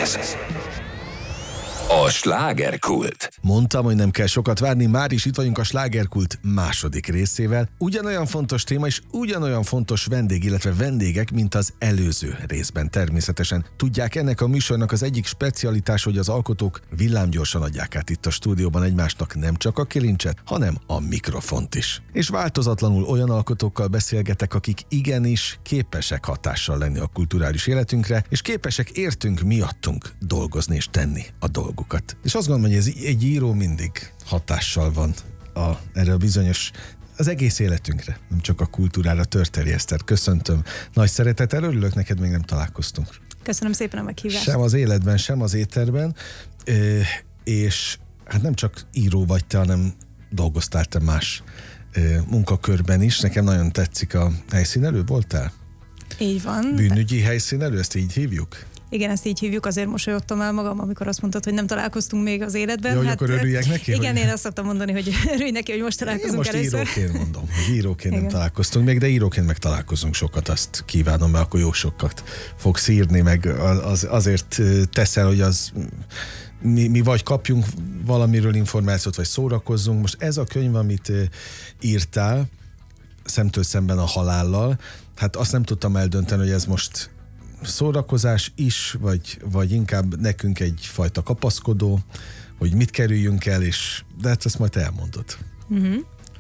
Ez a slágerkult. Mondtam, hogy nem kell sokat várni, már is itt vagyunk a slágerkult második részével. Ugyanolyan fontos téma és ugyanolyan fontos vendég, illetve vendégek, mint az előző részben természetesen. Tudják, ennek a műsornak az egyik specialitás, hogy az alkotók villámgyorsan adják át itt a stúdióban egymásnak nem csak a kilincset, hanem a mikrofont is. És változatlanul olyan alkotókkal beszélgetek, akik igenis képesek hatással lenni a kulturális életünkre, és képesek értünk miattunk dolgozni és tenni a dolgokat. És azt gondolom, hogy egy író mindig hatással van erre a bizonyos, az egész életünkre, nem csak a kultúrára. Törteri Eszter, köszöntöm. Nagy szeretettel, örülök, neked még nem találkoztunk. Köszönöm szépen a meghívást. Sem az életben, sem az éterben. És hát nem csak író vagy te, hanem dolgoztál te más munkakörben is. Nekem nagyon tetszik a helyszínelő, voltál? Így van. Bűnügyi helyszínelő, ezt így hívjuk? Igen, ezt így hívjuk, azért mosolyodtam el magam, amikor azt mondtad, hogy nem találkoztunk még az életben. Jó, akkor örüljek neki? Igen, én azt szoktam mondani, hogy örülj neki, hogy most találkozunk először. Most íróként mondom, hogy íróként nem találkoztunk még, de íróként meg találkozunk sokat, azt kívánom, mert akkor jó sokat fogsz írni, meg azért teszel, hogy az mi vagy kapjunk valamiről információt, vagy szórakozzunk. Most ez a könyv, amit írtál, Szemtől szemben a halállal, hát azt nem tudtam eldönteni, hogy ez most szórakozás is, vagy inkább nekünk egyfajta kapaszkodó, hogy mit kerüljünk el, de hát ezt majd elmondod. Uh-huh.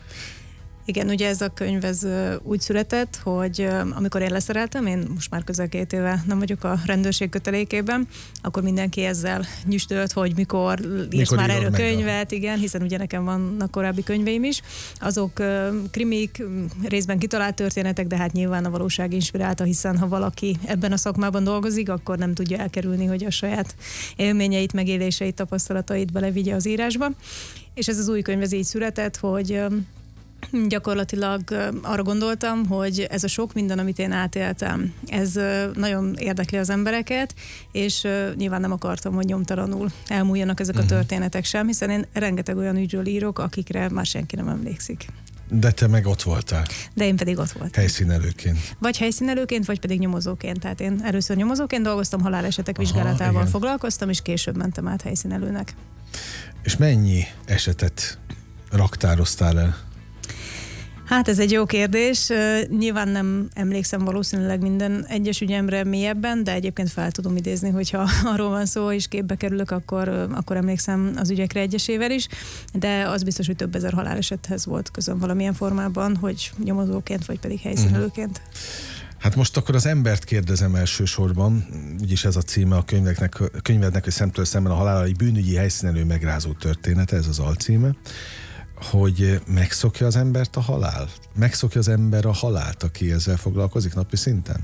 Igen, ugye ez a könyv ez úgy született, hogy amikor én leszereltem, én most már közel 2 éve nem vagyok a rendőrség kötelékében, akkor mindenki ezzel nyüstölt, hogy mikor írsz már erről könyvet, igen, hiszen ugye nekem vannak korábbi könyveim is. Azok krimik, részben kitalált történetek, de hát nyilván a valóság inspirálta, hiszen ha valaki ebben a szakmában dolgozik, akkor nem tudja elkerülni, hogy a saját élményeit, megéléseit, tapasztalatait belevigye az írásba. És ez az új könyv ez így született, hogy gyakorlatilag arra gondoltam, hogy ez a sok minden, amit én átéltem, ez nagyon érdekli az embereket, és nyilván nem akartam, hogy nyomtalanul elmúljanak ezek a történetek sem, hiszen én rengeteg olyan ügyről írok, akikre már senki nem emlékszik. De te meg ott voltál. De én pedig ott voltam. Helyszínelőként. Vagy helyszínelőként, vagy pedig nyomozóként. Tehát én először nyomozóként dolgoztam, halálesetek vizsgálatával foglalkoztam, és később mentem át helyszínelőnek. És mennyi esetet raktároztál el? Hát ez egy jó kérdés. Nyilván nem emlékszem valószínűleg minden egyes ügyemre mélyebben, de egyébként fel tudom idézni, hogyha arról van szó, és képbe kerülök, akkor emlékszem az ügyekre egyesével is, de az biztos, hogy több ezer halálesethez volt közöm valamilyen formában, hogy nyomozóként, vagy pedig helyszínelőként. Hát most akkor az embert kérdezem elsősorban, úgyis ez a címe a könyvednek, hogy Szemtől szemben a halállal, egy bűnügyi helyszínelő megrázó története, ez az alcíme. Hogy megszokja az embert a halál? Megszokja az ember a halált, aki ezzel foglalkozik napi szinten?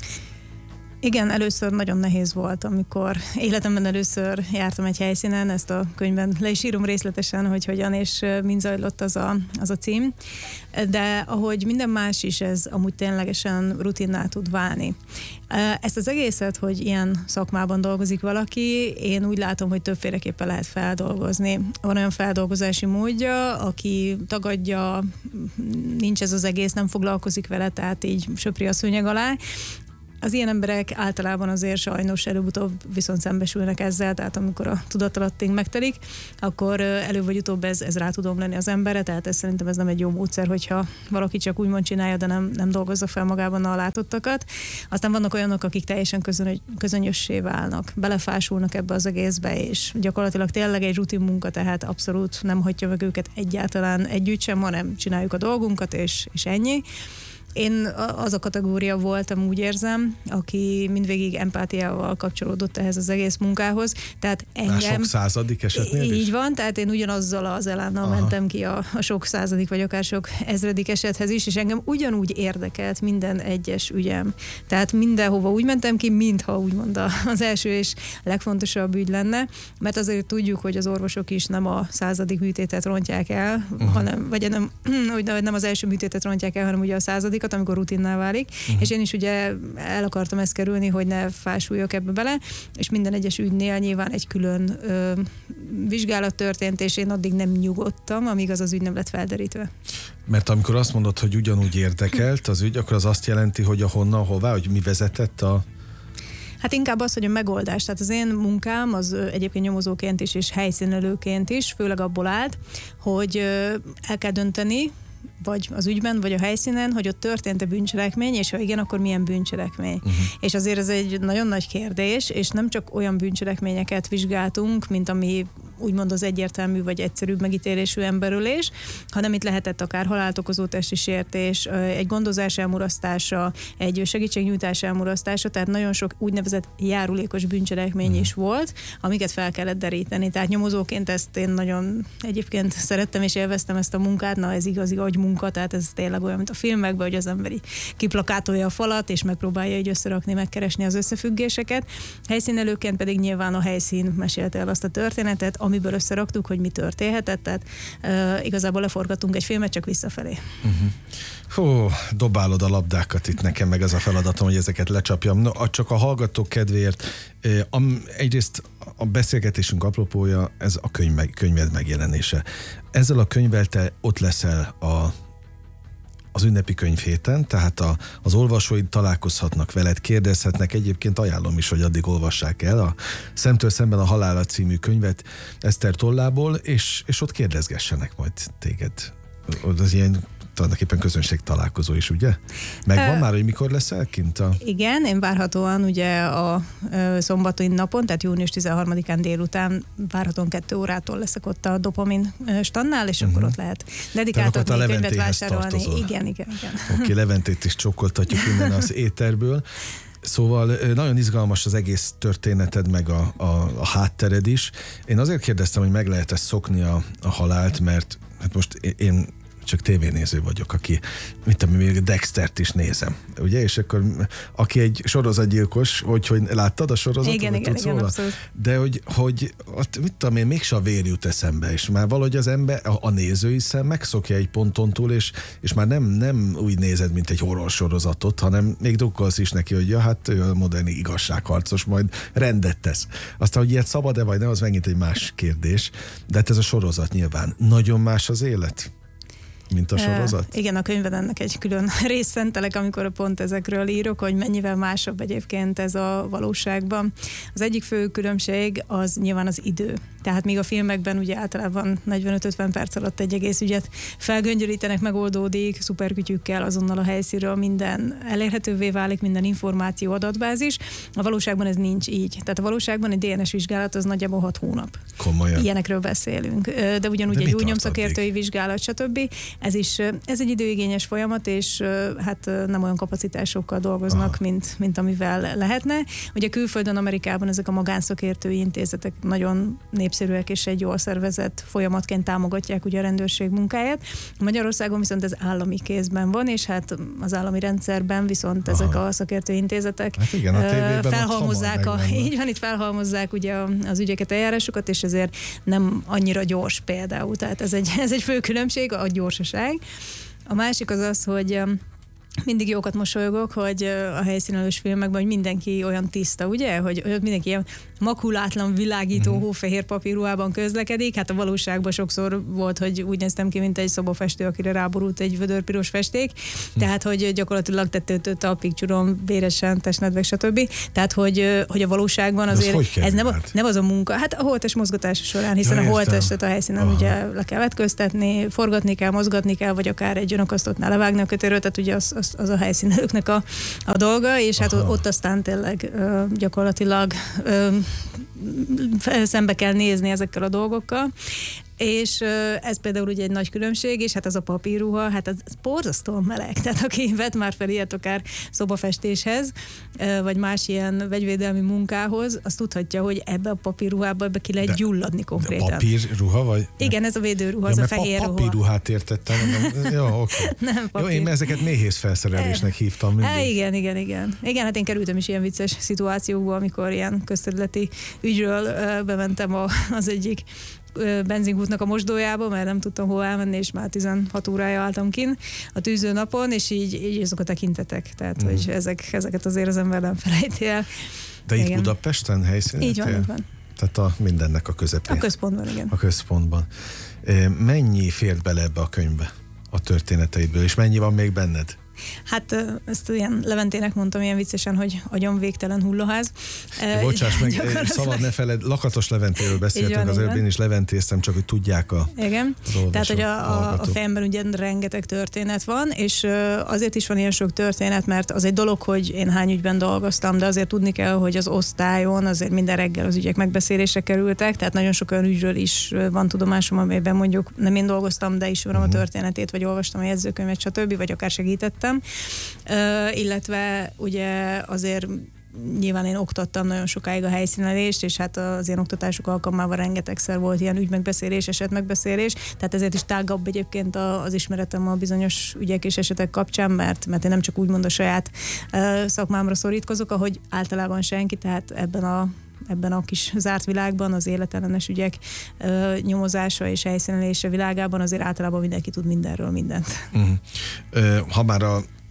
Igen, először nagyon nehéz volt, amikor életemben először jártam egy helyszínen, ezt a könyvben le is írom részletesen, hogy hogyan és mind zajlott az a cím, de ahogy minden más is, ez amúgy ténylegesen rutinná tud válni. Ezt az egészet, hogy ilyen szakmában dolgozik valaki, én úgy látom, hogy többféleképpen lehet feldolgozni. Van olyan feldolgozási módja, aki tagadja, nincs ez az egész, nem foglalkozik vele, tehát így söpri a szőnyeg alá. Az ilyen emberek általában azért sajnos előbb-utóbb viszont szembesülnek ezzel, tehát amikor a tudatalattunk megtelik, akkor előbb vagy utóbb ez rá tud omlani az emberre, tehát szerintem ez nem egy jó módszer, hogyha valaki csak úgymond csinálja, de nem dolgozza fel magában a látottakat. Aztán vannak olyanok, akik teljesen közönössé válnak, belefásulnak ebbe az egészbe, és gyakorlatilag tényleg egy rutin munka, tehát abszolút nem hagyja meg őket egyáltalán együtt sem, hanem csináljuk a dolgunkat, és ennyi. Én az a kategória voltam, úgy érzem, aki mindvégig empátiával kapcsolódott ehhez az egész munkához. Tehát engem... Sok századik esetnél is? Így van, tehát én ugyanazzal az elánnal mentem ki a sok századik, vagy akár sok ezredik esethez is, és engem ugyanúgy érdekelt minden egyes ügyem. Tehát mindenhova úgy mentem ki, mintha úgymond az első és legfontosabb ügy lenne, mert azért tudjuk, hogy az orvosok is nem a 100. műtétet rontják el, hanem, vagy nem az első műtétet rontják el, hanem ugye a 100. amikor rutinná válik, és én is ugye el akartam ezt kerülni, hogy ne fásuljak ebbe bele, és minden egyes ügynél nyilván egy külön vizsgálat történt, és én addig nem nyugodtam, amíg az ügy nem lett felderítve. Mert amikor azt mondod, hogy ugyanúgy érdekelt az ügy, akkor az azt jelenti, hogy ahonnan, hová, hogy mi vezetett a... Hát inkább az, hogy a megoldás. Tehát az én munkám az egyébként nyomozóként is, és helyszínelőként is, főleg abból állt, hogy el kell dönteni, vagy az ügyben, vagy a helyszínen, hogy ott történt-e bűncselekmény, és ha igen, akkor milyen bűncselekmény. És azért ez egy nagyon nagy kérdés, és nem csak olyan bűncselekményeket vizsgáltunk, mint ami úgymond az egyértelmű vagy egyszerűbb megítélésű emberölés, hanem itt lehetett akár halált okozó testi sértés, egy gondozás elmulasztása, egy segítségnyújtás elmulasztása, tehát nagyon sok úgynevezett járulékos bűncselekmény is volt, amiket fel kellett deríteni. Tehát nyomozóként ezt én nagyon egyébként szerettem és élveztem ezt a munkát, na ez igazi agymunka, tehát ez tényleg olyan, mint a filmekben, hogy az emberi kiplakátolja a falat, és megpróbálja így összerakni, megkeresni az összefüggéseket. Helyszínelőként pedig nyilván a helyszín mesélte el azt a történetet, amiből összeraktuk, hogy mi történhetett, tehát igazából leforgatunk egy filmet, csak visszafelé. Hú, dobálod a labdákat itt nekem, meg az a feladatom, hogy ezeket lecsapjam. No, csak a hallgatók kedvéért, egyrészt a beszélgetésünk apropója, ez a könyved megjelenése. Ezzel a könyvvel te ott leszel az ünnepi könyvhéten, tehát az olvasóid találkozhatnak veled, kérdezhetnek, egyébként ajánlom is, hogy addig olvassák el a Szemtől szemben a Halála című könyvet Eszter tollából, és ott kérdezgessenek majd téged. Az ilyen tulajdonképpen közönség találkozó is, ugye? Megvan már, hogy mikor leszel kint? Igen, én várhatóan ugye a szombati napon, tehát június 13-án délután várhatóan 2 órától leszek ott a Dopamin standnál, és akkor ott lehet dedikáltatni, könyvet vásárolni. Igen. Oké, Leventét is csókoltatjuk innen az éterből. Szóval nagyon izgalmas az egész történeted, meg a háttered is. Én azért kérdeztem, hogy meg lehet-e szokni a halált, mert hát most én csak tévénéző vagyok, aki, még Dextert is nézem, ugye? És akkor, aki egy sorozatgyilkos, hogy láttad a sorozatot? Igen, abszolút. De hogy mit tudom én, mégse a vér jut eszembe, és már valahogy az ember, a nézői szem megszokja egy ponton túl, és már nem úgy nézed, mint egy horror sorozatot, hanem még drukkolsz is neki, hogy ja, hát ő a modern igazságharcos, majd rendet tesz. Aztán, hogy ilyet szabad-e vagy nem, az megint egy más kérdés, de hát ez a sorozat nyilván. Nagyon más az élet, mint a sorozat? Igen, a könyvben ennek egy külön részt szentelek, amikor pont ezekről írok, hogy mennyivel másabb egyébként ez a valóságban. Az egyik fő különbség az nyilván az idő. Tehát míg a filmekben ugye általában 45-50 perc alatt egy egész ügyet felgöngyölítenek, megoldódik, szuperkütyükkel azonnal a helyszínről minden elérhetővé válik, minden információ, adatbázis. A valóságban ez nincs így. Tehát a valóságban egy DNS vizsgálat az nagyjából 6 hónap. Komolyan. Ilyenekről beszélünk. De ugyanúgy egy új nyomszakértői vizsgálat, stb. Ez egy időigényes folyamat, és hát nem olyan kapacitásokkal dolgoznak, mint amivel lehetne. Ugye külföldön, Amerikában ezek a magánszakértői intézetek nagyon népszerűek, és egy jól szervezett folyamatként támogatják ugye a rendőrség munkáját. Magyarországon viszont ez állami kézben van, és hát az állami rendszerben viszont ezek a szakértői intézetek hát igen, a tévében felhalmozzák így van, itt felhalmozzák ugye az ügyeket, eljárásokat, és ezért nem annyira gyors például. Tehát ez egy fő különbség, a gyorsaság. A másik az, hogy mindig jókat mosolygok, hogy a helyszínelős filmekben, hogy mindenki olyan tiszta, ugye? Hogy mindenki ilyen makulátlan, világító, hófehér papírruhában közlekedik. Hát a valóságban sokszor volt, hogy úgy néztem ki, mint egy szobafestő, akire ráborult egy vödörpiros festék. Tehát, hogy gyakorlatilag tetőtől talpig csurom, véresen, testnedvek, stb. Tehát, hogy a valóságban azért ez nem az a munka. Hát a holttest mozgatása során, hiszen a holttestet a helyszínen ugye le kell vetköztetni, forgatni kell, mozgatni kell, vagy akár egy önakasztottnál levágni a kötőről, tehát ugye az a helyszínelőknek a dolga, és hát ott aztán tényleg gyakorlatilag szembe kell nézni ezekkel a dolgokkal. És ez például ugye egy nagy különbség, és hát az a papírruha, hát az borzasztóan meleg. Tehát aki vett már fel ilyet akár szobafestéshez, vagy más ilyen vegyvédelmi munkához, azt tudhatja, hogy ebbe a papírruhába ebbe ki lehet gyulladni konkrétan. De papírruha vagy? Igen, ez a védőruha, az a fehér ruha. Papírruhát értettem. Jó, oké. Nem papír. Jó, én ezeket méhész felszerelésnek hívtam mindig. Igen. Igen, hát én kerültem is ilyen vicces szituációkba, amikor ilyen közterületi ügyről bementem az egyik benzinkútnak a mosdójába, mert nem tudtam hova elmenni, és már 16 órája álltam kint a tűző napon, és így azok a tekintetek. Tehát, hogy ezeket azért az ember nem felejti el. De itt Budapesten helyszínen? Így van. Tehát mindennek a közepén. A központban, igen. A központban. Mennyi fért bele ebbe a könyvbe a történeteidből, és mennyi van még benned? Hát ezt ilyen Leventének mondtam ilyen viccesen, hogy agyon végtelen hullóház. Bocsáss meg, szabad ne feled, Lakatos Leventéről beszéltünk, az előbb én is leventéztem, csak hogy tudják igen. Tehát, hogy a fejemben ugye rengeteg történet van, és azért is van ilyen sok történet, mert az egy dolog, hogy én hány ügyben dolgoztam, de azért tudni kell, hogy az osztályon azért minden reggel az ügyek megbeszélésre kerültek, tehát nagyon sok olyan ügyről is van tudomásom, amelyben mondjuk nem én dolgoztam, de ismerem a történetét, vagy olvastam a jegyzőkönyvet, stb., vagy akár segítettem. Illetve ugye azért nyilván én oktattam nagyon sokáig a helyszínelést, és hát az ilyen oktatások alkalmával rengetegszer volt ilyen ügymegbeszélés, esetmegbeszélés, tehát ezért is tágabb egyébként az ismeretem a bizonyos ügyek és esetek kapcsán, mert én nem csak úgymond a saját szakmámra szorítkozok, ahogy általában senki, tehát ebben a kis zárt világban, az életellenes ügyek nyomozása és helyszínelése világában azért általában mindenki tud mindenről mindent. Ha már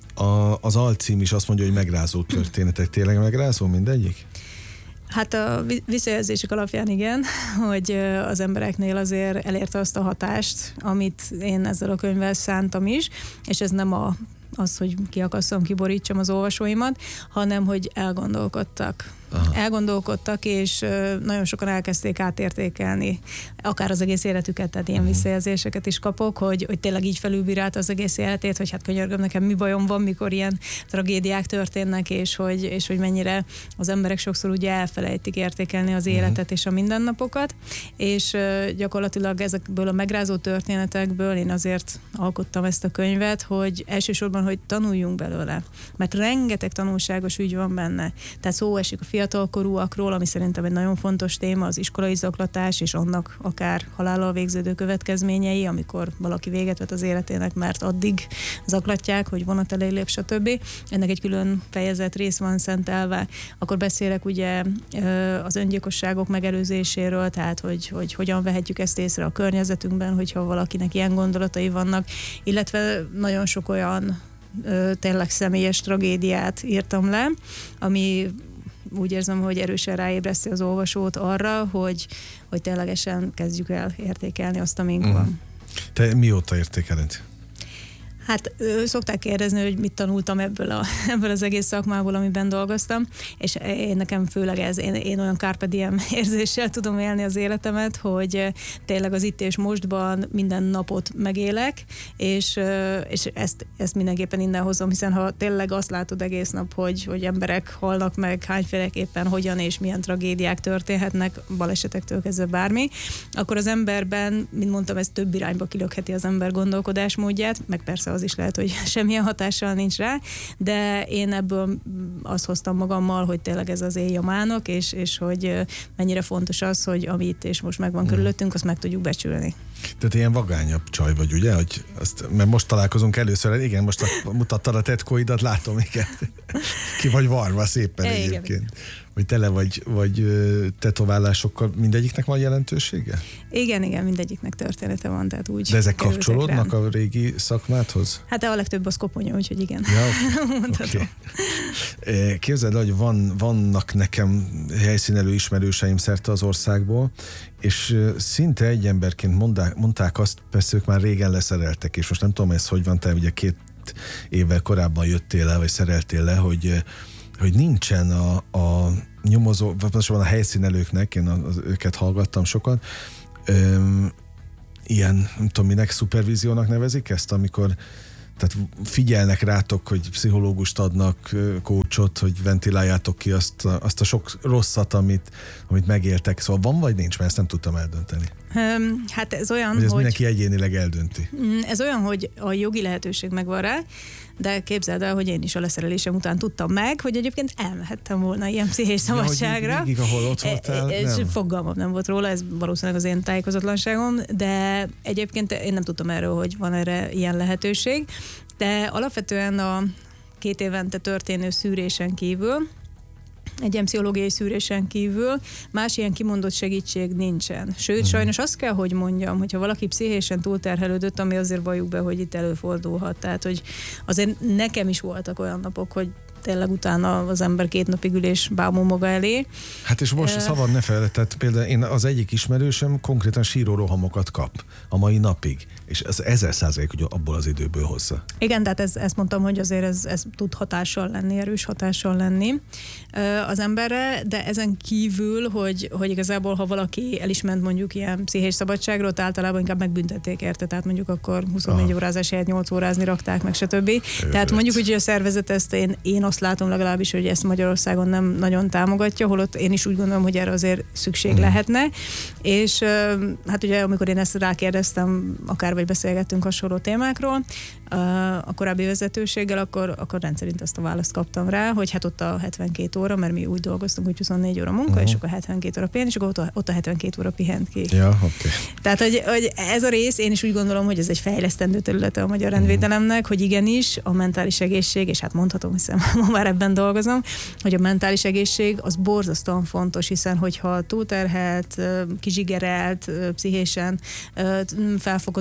az alcím is azt mondja, hogy megrázó történetek. Tényleg megrázó mindegyik? Hát a visszajelzések alapján igen, hogy az embereknél azért elérte azt a hatást, amit én ezzel a könyvvel szántam is, és ez nem az, hogy kiakasszam, kiborítsam az olvasóimat, hanem hogy elgondolkodtak. Aha. Elgondolkodtak, és nagyon sokan elkezdték átértékelni akár az egész életüket, tehát ilyen visszajelzéseket is kapok, hogy tényleg így felülbírálta az egész életét, hogy hát könyörgöm, nekem mi bajom van, mikor ilyen tragédiák történnek, és hogy mennyire az emberek sokszor ugye elfelejtik értékelni az életet és a mindennapokat, és gyakorlatilag ezekből a megrázó történetekből én azért alkottam ezt a könyvet, hogy elsősorban, hogy tanuljunk belőle, mert rengeteg tanulságos ügy van benne. Tehát szó esik a fiatalkorúakról, ami szerintem egy nagyon fontos téma, az iskolai zaklatás, és annak akár halállal végződő következményei, amikor valaki véget vet az életének, mert addig zaklatják, hogy vonat elé lép, stb. Ennek egy külön fejezet rész van szentelve. Akkor beszélek ugye az öngyilkosságok megelőzéséről, tehát hogy hogyan vehetjük ezt észre a környezetünkben, hogyha valakinek ilyen gondolatai vannak, illetve nagyon sok olyan tényleg személyes tragédiát írtam le, ami úgy érzem, hogy erősen ráébreszti az olvasót arra, hogy ténylegesen kezdjük el értékelni azt, amink van. Te mióta értékeled? Hát szokták kérdezni, hogy mit tanultam ebből az egész szakmából, amiben dolgoztam, és nekem főleg én olyan carpe diem érzéssel tudom élni az életemet, hogy tényleg az itt és mostban minden napot megélek, és ezt mindenképpen innen hozom, hiszen ha tényleg azt látod egész nap, hogy emberek halnak meg, hányféleképpen, hogyan és milyen tragédiák történhetnek, balesetektől kezdve bármi, akkor az emberben, mint mondtam, ez több irányba kilökheti az ember gondolkodásmódját, meg persze az is lehet, hogy semmilyen hatással nincs rá, de én ebből azt hoztam magammal, hogy tényleg ez az éjjamának, és hogy mennyire fontos az, hogy amit és most megvan körülöttünk, azt meg tudjuk becsülni. Tehát ilyen vagányabb csaj vagy, ugye? Mert most találkozunk először, igen, most mutattad a tetkóidat, látom, igen. Ki vagy varva szépen egyébként. Hogy tele vagy tetoválásokkal, mindegyiknek van jelentősége? Igen, mindegyiknek története van, tehát úgy. De ezek kapcsolódnak a régi szakmádhoz? Hát a legtöbb az koponya, úgyhogy igen. Ja, mondhatom. Okay. Képzeld, hogy vannak nekem helyszínelő ismerőseim szerte az országból, és szinte egy emberként mondták azt, persze ők már régen leszereltek, és most nem tudom, ez hogy van, te ugye 2 évvel korábban jöttél le, vagy szereltél le, hogy nincsen a nyomozó, pontosan a helyszínelőknek, én őket hallgattam sokat, ilyen, nem tudom minek, szupervíziónak nevezik ezt, amikor tehát figyelnek rátok, hogy pszichológust adnak, coachot, hogy ventiláljátok ki azt a sok rosszat, amit megéltek. Szóval van vagy nincs, mert ezt nem tudtam eldönteni. Hát ez olyan, hogy... mindenki egyénileg eldönti. Ez olyan, hogy a jogi lehetőség megvan rá, de képzeld el, hogy én is a leszerelésem után tudtam meg, hogy egyébként elmehettem volna ilyen pszichés szabadságra. Ja, végig, ahol ott voltál, nem? Fogalmam nem volt róla, ez valószínűleg az én tájékozatlanságom, de egyébként én nem tudtam erről, hogy van erre ilyen lehetőség, de alapvetően a 2 évente történő szűrésen kívül, egy ilyen pszichológiai szűrésen kívül más ilyen kimondott segítség nincsen. Sőt, sajnos azt kell, hogy mondjam, hogyha valaki pszichésen túlterhelődött, ami azért valljuk be, hogy itt előfordulhat. Tehát, hogy azért nekem is voltak olyan napok, hogy tényleg utána az ember 2 napig ül és bámul maga elé. Hát és most szabad ne feled, tehát például én az egyik ismerősöm konkrétan sírórohamokat kap a mai napig, és ez 1000%, hogy abból az időből hozza. Igen, tehát ezt mondtam, hogy azért ez tud hatással lenni, erős hatással lenni az emberre, de ezen kívül, hogy igazából, ha valaki el is ment mondjuk ilyen pszichés szabadságra, ott általában inkább megbüntették érte, tehát mondjuk akkor 24 órázás helyett 8 órázni rakták meg, stb. Tehát mondjuk úgy, hogy a szervezet ezt én azt látom legalábbis, hogy ezt Magyarországon nem nagyon támogatja, holott én is úgy gondolom, hogy erre azért szükség lehetne, és hát ugye amikor én ezt rákérdeztem, akár vagy beszélgettünk hasonló témákról, a korábbi vezetőséggel, akkor rendszerint azt a választ kaptam rá, hogy hát ott a 72 óra, mert mi úgy dolgoztunk, hogy 24 óra munka, és akkor 72 óra pihen, és akkor ott a 72 óra pihent ki. Ja, okay. Tehát, hogy ez a rész, én is úgy gondolom, hogy ez egy fejlesztendő területe a magyar rendvédelemnek, hogy igenis a mentális egészség, és hát mondhatom, hiszen ma már ebben dolgozom, hogy a mentális egészség az borzasztóan fontos, hiszen hogyha túlterhelt, kizsigerelt, pszichésen felfokozott